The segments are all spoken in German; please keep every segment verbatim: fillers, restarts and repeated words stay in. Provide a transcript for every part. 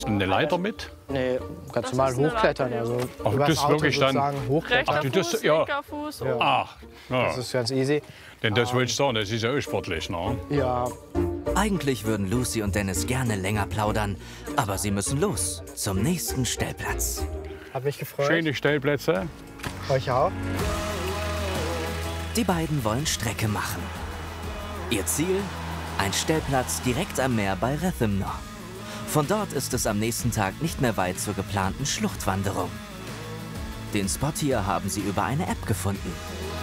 Eine Leiter mit? Nee, ganz Das normal ist eine hochklettern. Leiter, Also Ach, übers das ist Auto wirklich dann- sozusagen hochklettern. Rechter Ach, das- Fuß, ja. linker Fuß. Ja. Oh. Ach, ja. Das ist ganz easy. Denn das will ich sagen, das ist ja auch sportlich, ne? Ja, Eigentlich würden Lucy und Dennis gerne länger plaudern, aber sie müssen los zum nächsten Stellplatz. hab mich gefreut. Schöne Stellplätze. Euch auch. Die beiden wollen Strecke machen. Ihr Ziel? Ein Stellplatz direkt am Meer bei Rethymno. Von dort ist es am nächsten Tag nicht mehr weit zur geplanten Schluchtwanderung. Den Spot hier haben sie über eine App gefunden.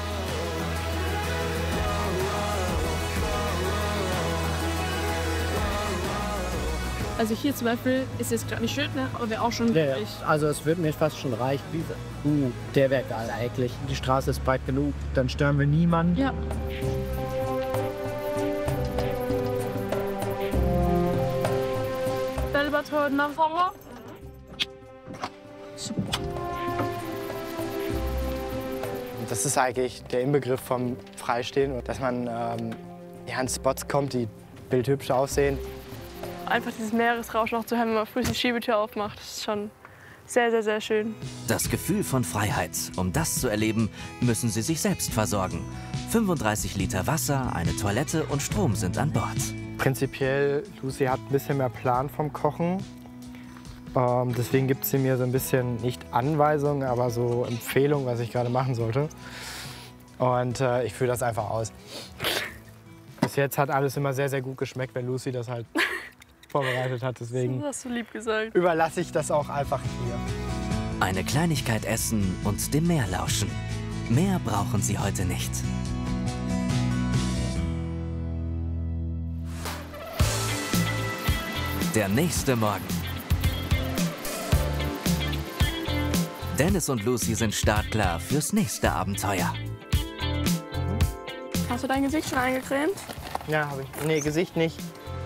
Also hier zum Beispiel ist jetzt gerade nicht schön, ne? Aber wäre auch schon Ja, ja. wirklich. Also es wird mir fast schon reichen. Uh, der wäre geil eigentlich. Die Straße ist breit genug, dann stören wir niemanden. Ja. Selber Nachfahrer. Das ist eigentlich der Inbegriff vom Freistehen, dass man ähm, ja, an Spots kommt, die bildhübsch aussehen. Einfach dieses Meeresrauschen noch zu hören, wenn man früh die Schiebetür aufmacht. Das ist schon sehr, sehr, sehr schön. Das Gefühl von Freiheit. Um das zu erleben, müssen sie sich selbst versorgen. fünfunddreißig Liter Wasser, eine Toilette und Strom sind an Bord. Prinzipiell, Lucy hat ein bisschen mehr Plan vom Kochen. Ähm, deswegen gibt sie mir so ein bisschen, nicht Anweisungen, aber so Empfehlungen, was ich gerade machen sollte. Und äh, ich führe das einfach aus. Bis jetzt hat alles immer sehr, sehr gut geschmeckt, wenn Lucy das halt vorbereitet hat. Deswegen Das hast du lieb gesagt. überlasse ich das auch einfach hier. Eine Kleinigkeit essen und dem Meer lauschen. Mehr brauchen sie heute nicht. Der nächste Morgen. Dennis und Lucy sind startklar fürs nächste Abenteuer. Hast du dein Gesicht schon eingecremt? Ja, habe ich. Nee, Gesicht nicht.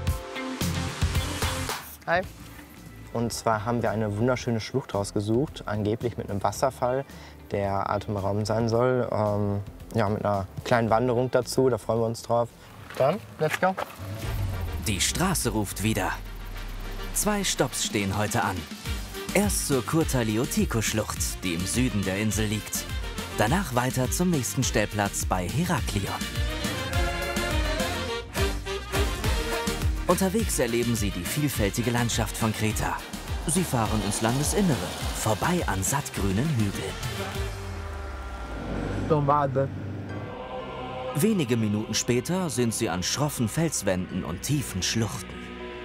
Hi. Und zwar haben wir eine wunderschöne Schlucht rausgesucht, angeblich mit einem Wasserfall, der atemberaubend sein soll. Ähm, ja, mit einer kleinen Wanderung dazu, da freuen wir uns drauf. Dann, let's go. Die Straße ruft wieder. Zwei Stopps stehen heute an. Erst zur Kurta-Liotiko-Schlucht, die im Süden der Insel liegt. Danach weiter zum nächsten Stellplatz bei Heraklion. Unterwegs erleben sie die vielfältige Landschaft von Kreta. Sie fahren ins Landesinnere, vorbei an sattgrünen Hügeln. Nomade. Wenige Minuten später sind sie an schroffen Felswänden und tiefen Schluchten.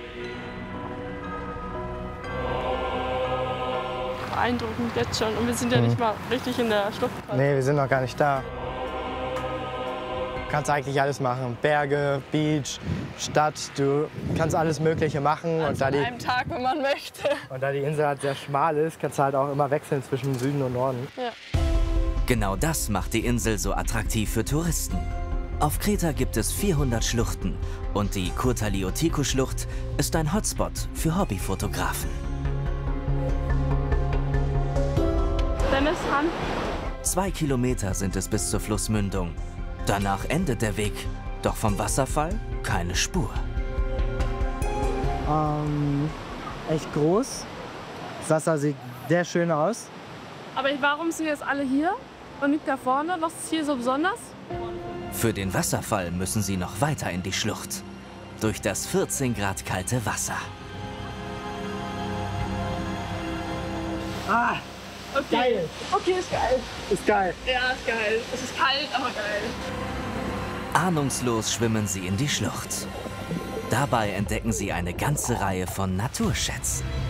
Beeindruckend jetzt schon. Und wir sind ja nicht mal richtig in der Schlucht. Nee, wir sind noch gar nicht da. Du kannst eigentlich alles machen. Berge, Beach, Stadt, du kannst alles Mögliche machen. Also und, da an die, einem Tag, wenn man möchte. und da die Insel halt sehr schmal ist, kannst du halt auch immer wechseln zwischen Süden und Norden. Ja. Genau das macht die Insel so attraktiv für Touristen. Auf Kreta gibt es vierhundert Schluchten und die Kurta-Liotiko-Schlucht ist ein Hotspot für Hobbyfotografen. Dennis, Hand. Zwei Kilometer sind es bis zur Flussmündung. Danach endet der Weg, doch vom Wasserfall keine Spur. Ähm, echt groß. Das Wasser sieht sehr schön aus. Aber warum sind jetzt alle hier und nicht da vorne? Was ist hier so besonders? Für den Wasserfall müssen sie noch weiter in die Schlucht. Durch das vierzehn Grad kalte Wasser. Ah, Okay. geil. Okay, ist geil. Ist geil. Ja, ist geil. Es ist kalt, aber geil. Ahnungslos schwimmen sie in die Schlucht. Dabei entdecken sie eine ganze Reihe von Naturschätzen.